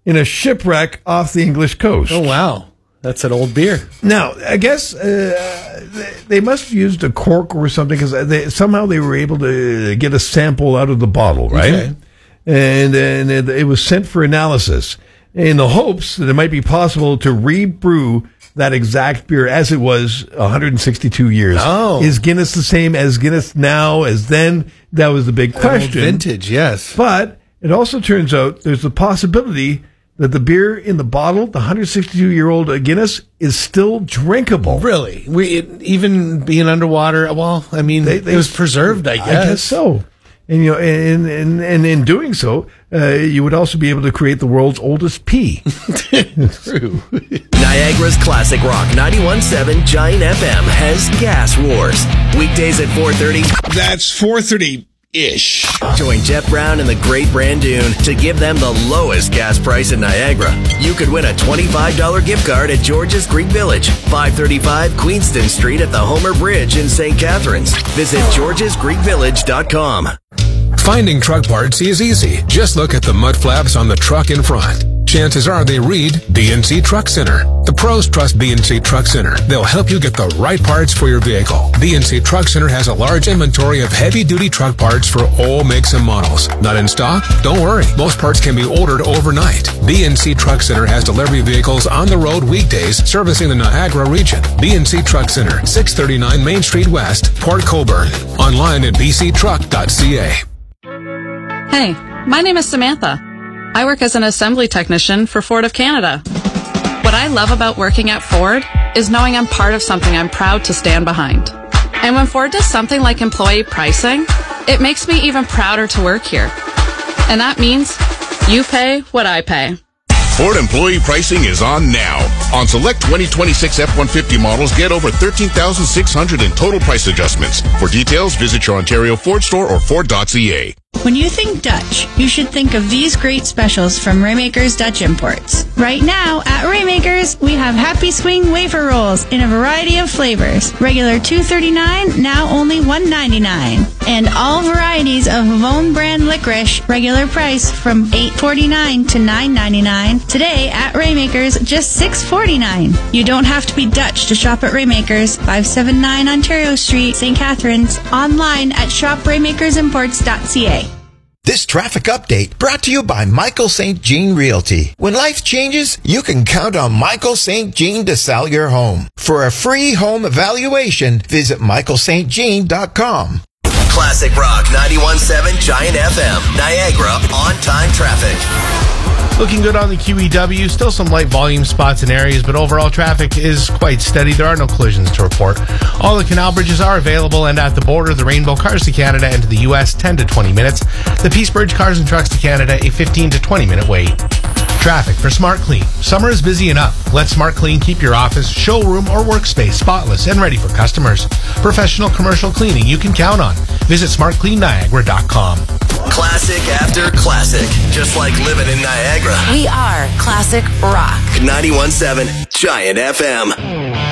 in a shipwreck off the English coast. Oh, wow. That's an old beer. Now, I guess they must have used a cork or something because somehow they were able to get a sample out of the bottle, right? Okay. And it was sent for analysis in the hopes that it might be possible to rebrew that exact beer as it was 162 years. Oh. Is Guinness the same as Guinness now as then? That was the big question. Vintage, yes. But it also turns out there's the possibility that the beer in the bottle, the 162-year-old Guinness, is still drinkable. Really? Even being underwater, well, I mean, it was preserved, I guess. I guess so. And, you know, and in doing so, you would also be able to create the world's oldest pea. True. Niagara's Classic Rock 91.7 Giant FM has Gas Wars. Weekdays at 4:30. That's 4:30-ish. Join Jeff Brown and the Great Brandoon to give them the lowest gas price in Niagara. You could win a $25 gift card at George's Greek Village, 535 Queenston Street at the Homer Bridge in St. Catharines. Visit georgesgreekvillage.com. Finding truck parts is easy. Just look at the mud flaps on the truck in front. Chances are they read BNC Truck Center. The pros trust BNC Truck Center. They'll help you get the right parts for your vehicle. BNC Truck Center has a large inventory of heavy-duty truck parts for all makes and models. Not in stock? Don't worry. Most parts can be ordered overnight. BNC Truck Center has delivery vehicles on the road weekdays servicing the Niagara region. BNC Truck Center, 639 Main Street West, Port Colborne. Online at bctruck.ca. Hey, my name is Samantha. I work as an assembly technician for Ford of Canada. What I love about working at Ford is knowing I'm part of something I'm proud to stand behind. And when Ford does something like employee pricing, it makes me even prouder to work here. And that means you pay what I pay. Ford employee pricing is on now. On select 2026 F-150 models, get over $13,600 in total price adjustments. For details, visit your Ontario Ford store or Ford.ca. When you think Dutch, you should think of these great specials from Raymakers Dutch Imports. Right now, at Raymakers, we have Happy Swing wafer rolls in a variety of flavors. Regular $2.39, now only $1.99. And all varieties of Vaughn brand licorice, regular price from $8.49 to $9.99. Today at Raymakers, just $6.49. You don't have to be Dutch to shop at Raymakers, 579 Ontario Street, St. Catharines. Online at shopraymakersimports.ca. This traffic update brought to you by Michael St. Jean Realty. When life changes, you can count on Michael St. Jean to sell your home. For a free home evaluation, visit michaelstjean.com. Classic Rock 91.7 Giant FM. Niagara on-time traffic. Looking good on the QEW. Still some light volume spots in areas, but overall traffic is quite steady. There are no collisions to report. All the canal bridges are available, and at the border, the Rainbow Cars to Canada and to the U.S., 10 to 20 minutes. The Peace Bridge Cars and Trucks to Canada, a 15 to 20 minute wait. Traffic for Smart Clean. Summer is busy enough. Let Smart Clean keep your office, showroom, or workspace spotless and ready for customers. Professional commercial cleaning you can count on. Visit smartcleanniagara.com. Classic after classic. Just like living in Niagara. We are Classic Rock. 91.7 Giant FM.